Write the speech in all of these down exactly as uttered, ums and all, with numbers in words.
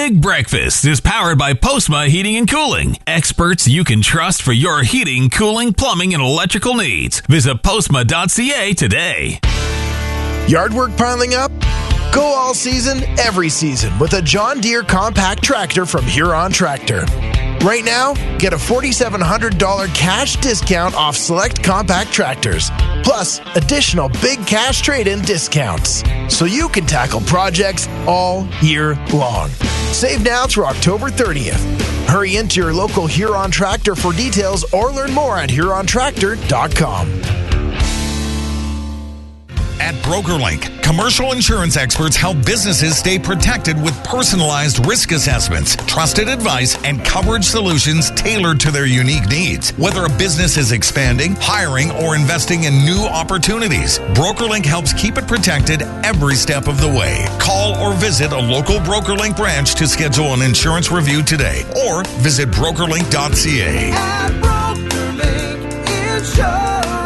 Big Breakfast is powered by Postma Heating and Cooling. Experts you can trust for your heating, cooling, plumbing, and electrical needs. Visit postma dot c a today. Yard work piling up? Go all season, every season with a John Deere compact tractor from Huron Tractor. Right now, get a four thousand seven hundred dollars cash discount off select compact tractors, plus additional big cash trade-in discounts, so you can tackle projects all year long. Save now through October thirtieth. Hurry into your local Huron Tractor for details or learn more at huron tractor dot com. At BrokerLink, commercial insurance experts help businesses stay protected with personalized risk assessments, trusted advice, and coverage solutions tailored to their unique needs. Whether a business is expanding, hiring, or investing in new opportunities, BrokerLink helps keep it protected every step of the way. Call or visit a local BrokerLink branch to schedule an insurance review today, or visit broker link dot c a. At BrokerLink Insurance.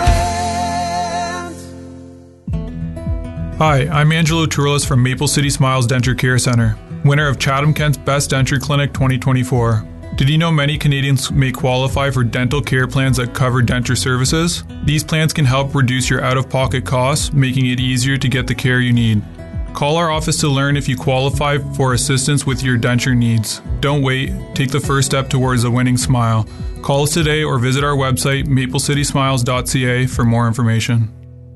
Hi, I'm Angelo Turles from Maple City Smiles Denture Care Centre, winner of Chatham-Kent's Best Denture Clinic twenty twenty-four. Did you know many Canadians may qualify for dental care plans that cover denture services? These plans can help reduce your out-of-pocket costs, making it easier to get the care you need. Call our office to learn if you qualify for assistance with your denture needs. Don't wait. Take the first step towards a winning smile. Call us today or visit our website, maple city smiles dot c a, for more information.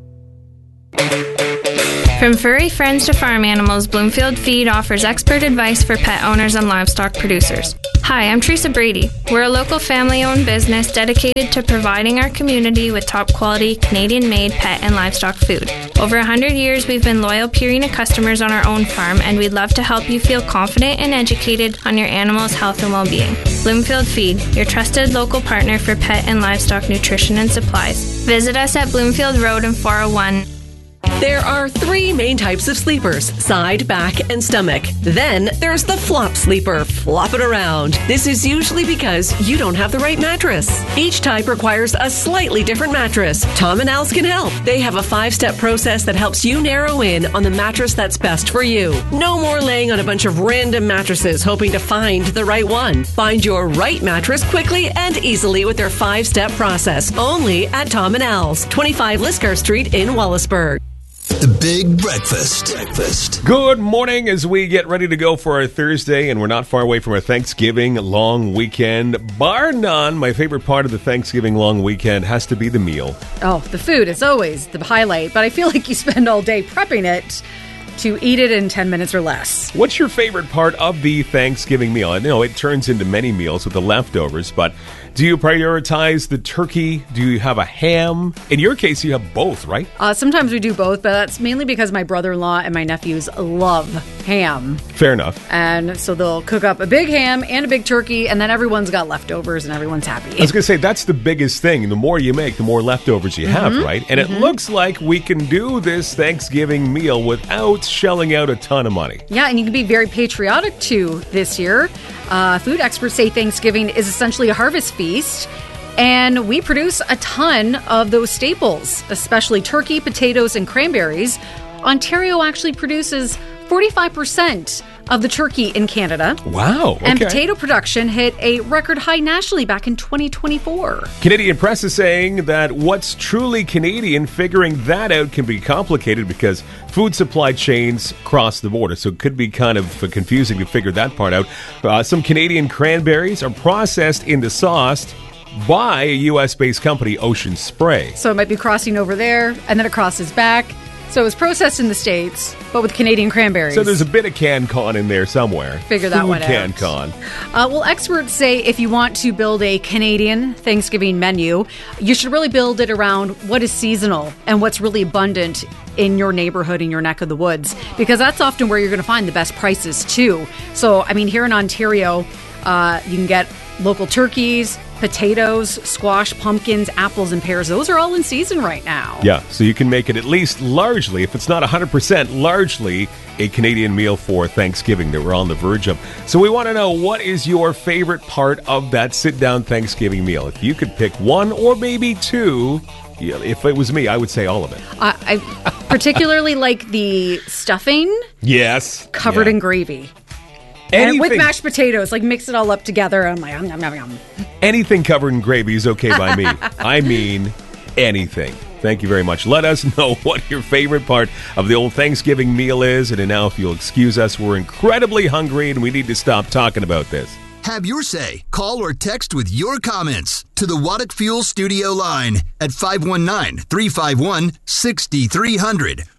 From furry friends to farm animals, Bloomfield Feed offers expert advice for pet owners and livestock producers. Hi, I'm Teresa Brady. We're a local family-owned business dedicated to providing our community with top-quality, Canadian-made pet and livestock food. Over one hundred years, we've been loyal Purina customers on our own farm, and we'd love to help you feel confident and educated on your animal's health and well-being. Bloomfield Feed, your trusted local partner for pet and livestock nutrition and supplies. Visit us at Bloomfield Road in four oh one. There are three main types of sleepers: side, back, and stomach. Then there's the flop sleeper. Flop it around. This is usually because you don't have the right mattress. Each type requires a slightly different mattress. Tom and Al's can help. They have a five-step process that helps you narrow in on the mattress that's best for you. No more laying on a bunch of random mattresses hoping to find the right one. Find your right mattress quickly and easily with their five-step process. Only at Tom and Al's, twenty-five Liscar Street in Wallaceburg. The Big Breakfast. Breakfast. Good morning as we get ready to go for our Thursday, and we're not far away from our Thanksgiving long weekend. Bar none, my favorite part of the Thanksgiving long weekend has to be the meal. Oh, the food is always the highlight, but I feel like you spend all day prepping it to eat it in ten minutes or less. What's your favorite part of the Thanksgiving meal? I know it turns into many meals with the leftovers, but do you prioritize the turkey? Do you have a ham? In your case, you have both, right? Uh, sometimes we do both, but that's mainly because my brother-in-law and my nephews love ham. Fair enough. And so they'll cook up a big ham and a big turkey, and then everyone's got leftovers and everyone's happy. I was going to say, that's the biggest thing. The more you make, the more leftovers you have, mm-hmm. right? And mm-hmm. it looks like we can do this Thanksgiving meal without shelling out a ton of money. Yeah, and you can be very patriotic, too, this year. Uh, food experts say Thanksgiving is essentially a harvest feast, and we produce a ton of those staples, especially turkey, potatoes, and cranberries. Ontario actually produces forty-five percent of the turkey in Canada. Wow. Okay. And potato production hit a record high nationally back in twenty twenty-four. Canadian press is saying that what's truly Canadian, figuring that out can be complicated because food supply chains cross the border. So it could be kind of confusing to figure that part out. Uh, some Canadian cranberries are processed into sauce by a U S-based company, Ocean Spray. So it might be crossing over there, and then it crosses back. So it was processed in the States, but with Canadian cranberries. So there's a bit of CanCon in there somewhere. Figure that Food one out. CanCon. Uh, well, experts say if you want to build a Canadian Thanksgiving menu, you should really build it around what is seasonal and what's really abundant in your neighborhood, in your neck of the woods, because that's often where you're going to find the best prices, too. So, I mean, here in Ontario, uh, you can get local turkeys, potatoes, squash, pumpkins, apples, and pears. Those are all in season right now. Yeah, so you can make it at least largely, if it's not one hundred percent, largely a Canadian meal for Thanksgiving that we're on the verge of. So we want to know, what is your favorite part of that sit-down Thanksgiving meal? If you could pick one or maybe two, yeah, if it was me, I would say all of it. Uh, I particularly like the stuffing. Yes. Covered yeah. in gravy. And with Anything- mashed potatoes, like mix it all up together. I'm like, yum, yum, yum, yum. Anything covered in gravy is okay by me. I mean, anything. Thank you very much. Let us know what your favorite part of the old Thanksgiving meal is. And now, if you'll excuse us, we're incredibly hungry and we need to stop talking about this. Have your say. Call or text with your comments to the Waddick Fuel Studio line at five one nine, three five one, six three zero zero.